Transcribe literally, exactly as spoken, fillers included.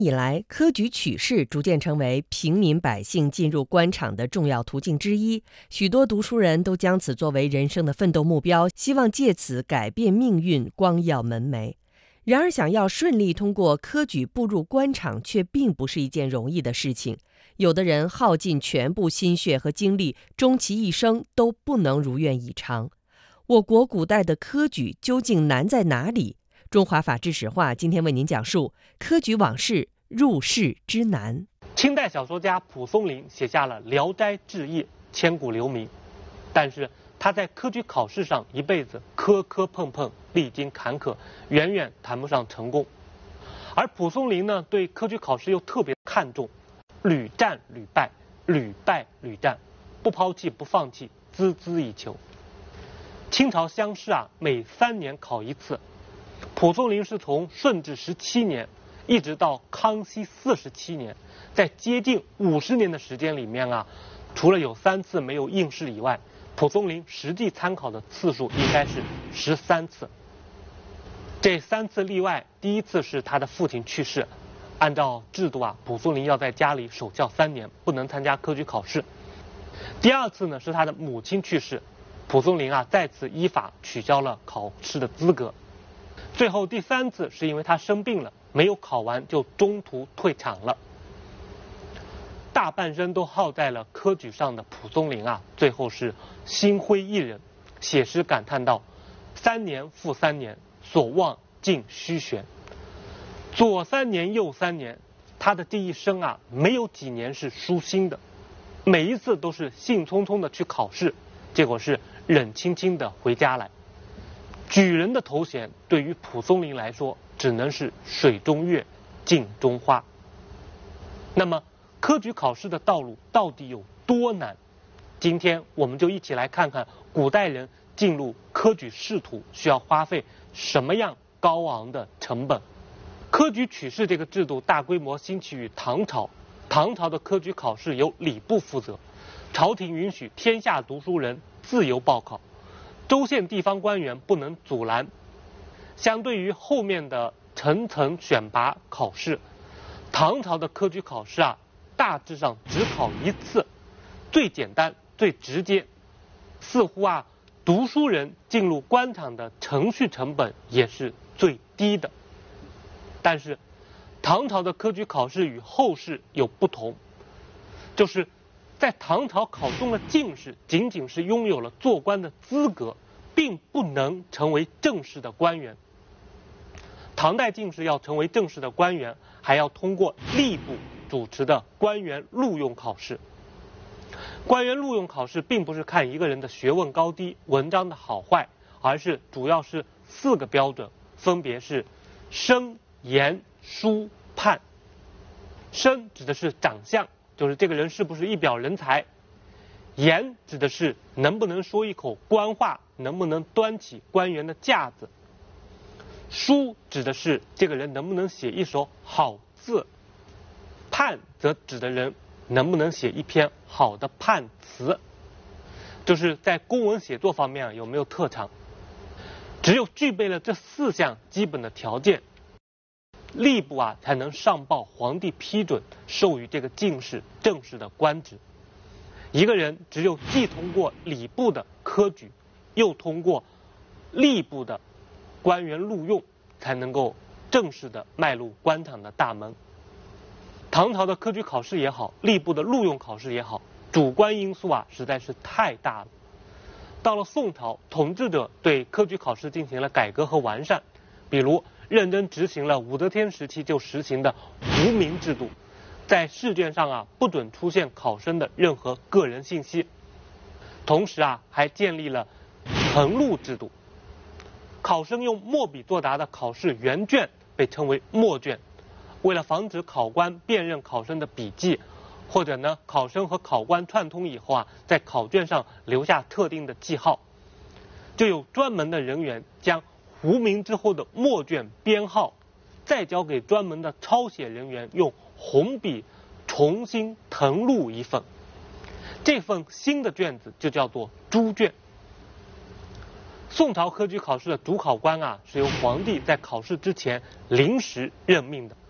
以来，科举取士逐渐成为平民百姓进入官场的重要途径之一，许多读书人都将此作为人生的奋斗目标，希望借此改变命运，光耀门楣。然而，想要顺利通过科举步入官场，却并不是一件容易的事情。有的人耗尽全部心血和精力，终其一生都不能如愿以偿。我国古代的科举究竟难在哪里？中华法制史话今天为您讲述科举往事，入仕之难。 清代小说家蒲松龄写下了《聊斋志异》，千古留名。但是他在科举考试上一辈子磕磕碰碰，历经坎坷，远远谈不上成功。而蒲松龄呢，对科举考试又特别看重，屡战屡败，屡败屡战，不抛弃不放弃，孜孜以求。清朝乡试啊，每三年考一次。蒲松龄是从顺治十七年一直到康熙四十七年，在接近五十年的时间里面啊，除了有三次没有应试以外，蒲松龄实际参考的次数应该是十三次。这三次例外，第一次是他的父亲去世，按照制度啊，蒲松龄要在家里守孝三年，不能参加科举考试。第二次呢是他的母亲去世，蒲松龄啊再次依法取消了考试的资格。最后第三次是因为他生病了，没有考完就中途退场了。大半生都耗在了科举上的蒲松龄啊，最后是心灰意冷，写诗感叹道：三年复三年，所望尽虚悬。左三年右三年，他的这一生啊，没有几年是舒心的，每一次都是兴冲冲的去考试，结果是冷清清的回家来。举人的头衔对于蒲松龄来说，只能是水中月，镜中花。那么科举考试的道路到底有多难？今天我们就一起来看看古代人进入科举仕途需要花费什么样高昂的成本。科举取士这个制度大规模兴起于唐朝，唐朝的科举考试由礼部负责，朝廷允许天下读书人自由报考，州县地方官员不能阻拦。相对于后面的层层选拔考试，唐朝的科举考试啊，大致上只考一次，最简单最直接，似乎啊读书人进入官场的程序成本也是最低的。但是唐朝的科举考试与后世有不同，就是在唐朝考中了进士，仅仅是拥有了做官的资格，并不能成为正式的官员。唐代进士要成为正式的官员，还要通过吏部主持的官员录用考试。官员录用考试并不是看一个人的学问高低、文章的好坏，而是主要是四个标准，分别是生、言、书、判。生指的是长相，就是这个人是不是一表人才；言指的是能不能说一口官话，能不能端起官员的架子；书指的是这个人能不能写一手好字；判则指的人能不能写一篇好的判词，就是在公文写作方面有没有特长。只有具备了这四项基本的条件，吏部啊才能上报皇帝批准，授予这个进士正式的官职。一个人只有既通过礼部的科举，又通过吏部的官员录用，才能够正式的迈入官场的大门。唐朝的科举考试也好，吏部的录用考试也好，主观因素啊实在是太大了。到了宋朝，统治者对科举考试进行了改革和完善，比如认真执行了武则天时期就实行的胡名制度，在试卷上啊不准出现考生的任何个人信息。同时啊还建立了誊录制度，考生用墨笔作答的考试原卷被称为墨卷。为了防止考官辨认考生的笔迹，或者呢考生和考官串通以后啊，在考卷上留下特定的记号，就有专门的人员将胡名之后的墨卷编号，再交给专门的抄写人员用红笔重新誊录一份，这份新的卷子就叫做朱卷。宋朝科举考试的主考官啊，是由皇帝在考试之前临时任命的。